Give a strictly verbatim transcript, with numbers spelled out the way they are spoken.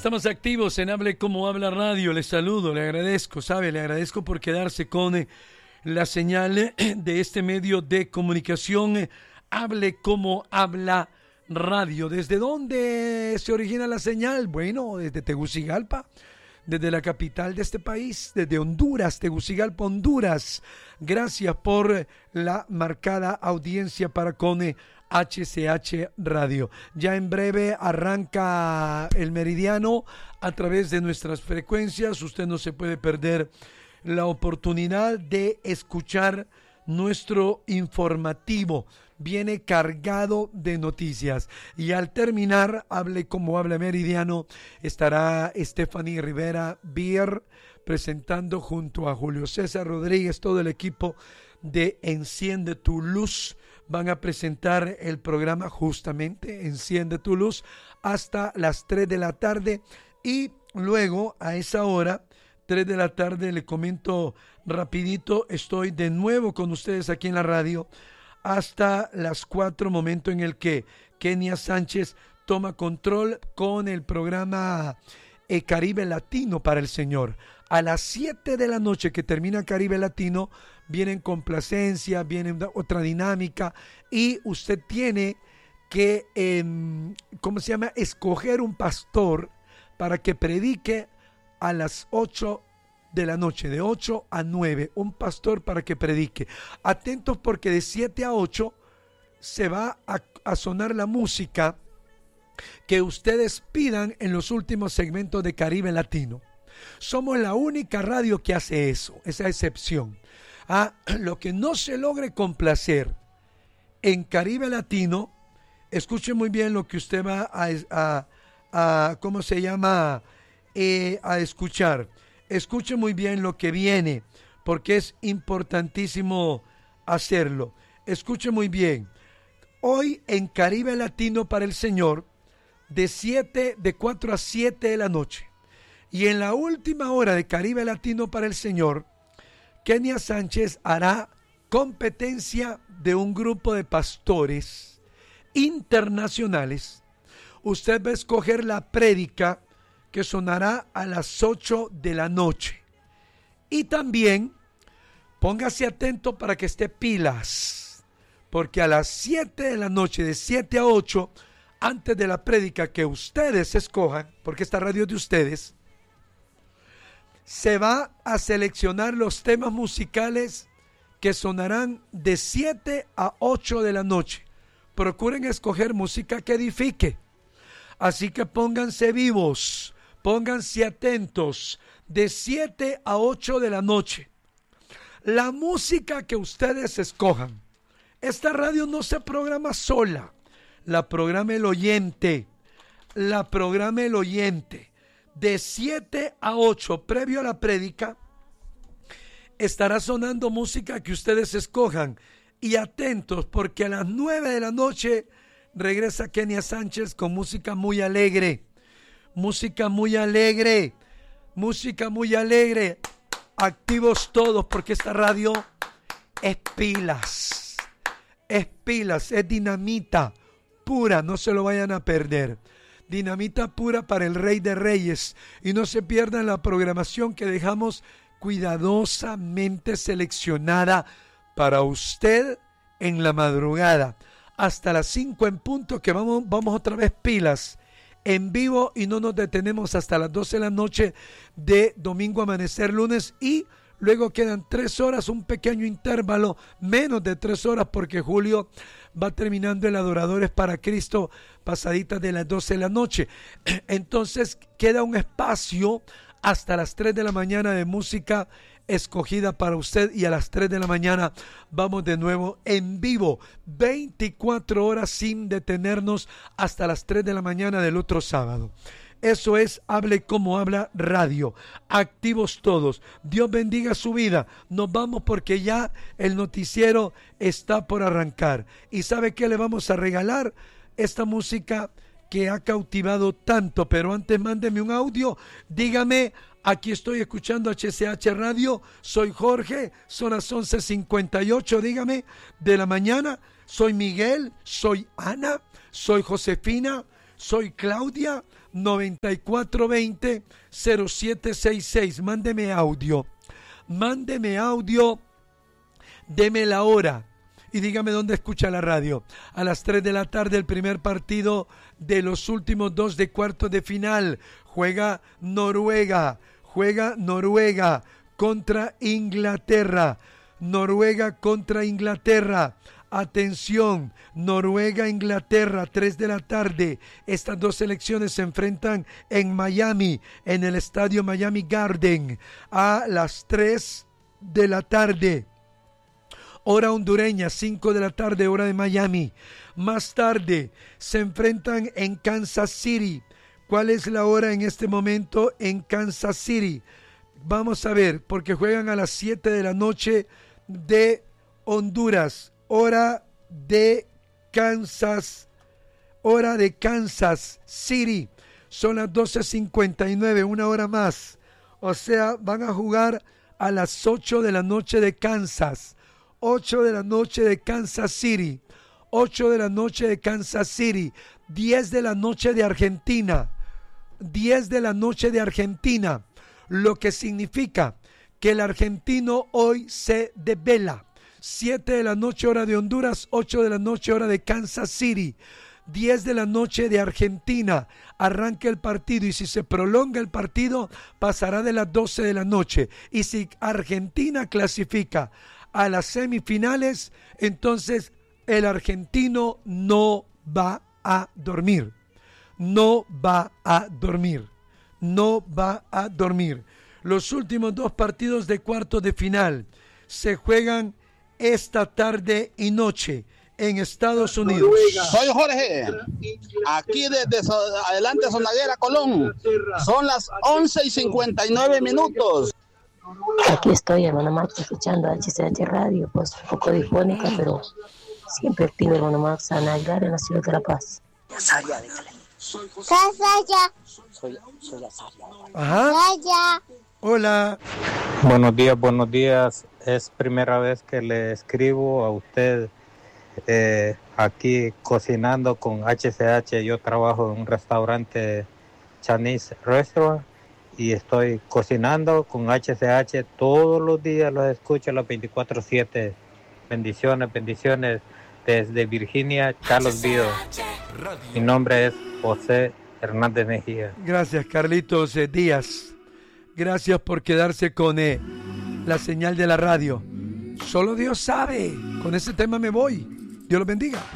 estamos activos en Hable Como Habla Radio. Les saludo, le agradezco, ¿sabe? Le agradezco por quedarse con eh, la señal eh, de este medio de comunicación. Eh, Hable Como Habla Radio. ¿Desde dónde se origina la señal? Bueno, desde Tegucigalpa, desde la capital de este país, desde Honduras, Tegucigalpa, Honduras. Gracias por la marcada audiencia para con eh, H C H Radio. Ya en breve arranca el meridiano a través de nuestras frecuencias. Usted no se puede perder la oportunidad de escuchar nuestro informativo. Viene cargado de noticias. Y al terminar, Hable Como Habla Meridiano, estará Stephanie Rivera Bier presentando junto a Julio César Rodríguez, todo el equipo de Enciende Tu Luz. Van a presentar el programa justamente Enciende Tu Luz hasta las tres de la tarde y luego a esa hora, tres de la tarde, le comento rapidito, estoy de nuevo con ustedes aquí en la radio hasta las cuatro, momento en el que Kenia Sánchez toma control con el programa eh, Caribe Latino para el Señor. A las siete de la noche que termina Caribe Latino, vienen complacencia, viene otra dinámica y usted tiene que, eh, ¿cómo se llama?, escoger un pastor para que predique a las ocho de la noche, de ocho a nueve, un pastor para que predique. Atentos porque de siete a ocho se va a, a sonar la música que ustedes pidan en los últimos segmentos de Caribe Latino. Somos la única radio que hace eso, esa excepción. Ah, lo que no se logre complacer en Caribe Latino, escuche muy bien lo que usted va a, a, a ¿cómo se llama? Eh, a escuchar. Escuche muy bien lo que viene, porque es importantísimo hacerlo. Escuche muy bien. Hoy en Caribe Latino para el Señor, de siete, de cuatro a siete de la noche. Y en la última hora de Caribe Latino para el Señor, Kenia Sánchez hará competencia de un grupo de pastores internacionales. Usted va a escoger la prédica que sonará a las ocho de la noche. Y también póngase atento para que esté pilas, porque a las siete de la noche, de siete a ocho, antes de la prédica que ustedes escojan, porque esta radio es de ustedes, se va a seleccionar los temas musicales que sonarán de siete a ocho de la noche. Procuren escoger música que edifique. Así que pónganse vivos, pónganse atentos, de siete a ocho de la noche. La música que ustedes escojan. Esta radio no se programa sola, la programa el oyente, la programa el oyente. De siete a ocho, previo a la prédica, estará sonando música que ustedes escojan. Y atentos, porque a las nueve de la noche regresa Kenia Sánchez con música muy alegre. Música muy alegre. Música muy alegre. Activos todos, porque esta radio es pilas. Es pilas, es dinamita pura, no se lo vayan a perder. Dinamita pura para el Rey de Reyes. Y no se pierdan la programación que dejamos cuidadosamente seleccionada para usted en la madrugada. Hasta las cinco en punto, que vamos, vamos otra vez pilas en vivo y no nos detenemos hasta las doce de la noche de domingo amanecer lunes. Y luego quedan tres horas, un pequeño intervalo, menos de tres horas, porque Julio va terminando el Adoradores para Cristo pasaditas de las doce de la noche. Entonces queda un espacio hasta las tres de la mañana de música escogida para usted, y a las tres de la mañana vamos de nuevo en vivo, veinticuatro horas sin detenernos hasta las tres de la mañana del otro sábado. Eso es Hable Como Habla Radio. Activos todos. Dios bendiga su vida. Nos vamos porque ya el noticiero está por arrancar. ¿Y sabe qué le vamos a regalar? Esta música que ha cautivado tanto. Pero antes mándeme un audio. Dígame, aquí estoy escuchando H C H Radio. Soy Jorge. Son las once cincuenta y ocho, dígame, de la mañana. Soy Miguel. Soy Ana. Soy Josefina. Soy Claudia, noventa y cuatro veinte cero siete sesenta y seis. Mándeme audio. Mándeme audio. Deme la hora. Y dígame dónde escucha la radio. A las tres de la tarde, el primer partido de los últimos dos de cuartos de final. Juega Noruega. Juega Noruega contra Inglaterra. Noruega contra Inglaterra. Atención, Noruega-Inglaterra, tres de la tarde. Estas dos selecciones se enfrentan en Miami, en el estadio Miami Garden, a las tres de la tarde. Hora hondureña, cinco de la tarde, hora de Miami. Más tarde se enfrentan en Kansas City. ¿Cuál es la hora en este momento en Kansas City? Vamos a ver, porque juegan a las siete de la noche de Honduras. Hora de Kansas, hora de Kansas City. Son las doce cincuenta y nueve, una hora más. O sea, van a jugar a las ocho de la noche de Kansas. ocho de la noche de Kansas City. ocho de la noche de Kansas City. diez de la noche de Argentina. diez de la noche de Argentina. Lo que significa que el argentino hoy se devela. siete de la noche hora de Honduras, ocho de la noche hora de Kansas City, diez de la noche de Argentina, arranca el partido y si se prolonga el partido pasará de las doce de la noche y si Argentina clasifica a las semifinales, entonces el argentino no va a dormir, no va a dormir, no va a dormir. Los últimos dos partidos de cuartos de final se juegan esta tarde y noche en Estados Unidos. Soy Jorge, aquí desde so adelante Sonaguera, Colón. Son las once y cincuenta y nueve minutos. Aquí estoy, hermano Max, escuchando H C H Radio, pues un poco difónica, pero siempre activo, hermano Max, Ana Aguilar en la ciudad de La Paz. Azaria, déjale. Azaria. Soy, soy Azaria. Ajá. Azaria. Hola. Buenos días, buenos días. Es primera vez que le escribo a usted eh, aquí cocinando con H C H. Yo trabajo en un restaurante Chinese Restaurant y estoy cocinando con H C H todos los días. Los escucho a las veinticuatro siete. Bendiciones, bendiciones desde Virginia, Carlos Vido. Mi nombre es José Hernández Mejía. Gracias, Carlitos eh, Díaz. Gracias por quedarse con eh, la señal de la radio. Solo Dios sabe. Con ese tema me voy. Dios los bendiga.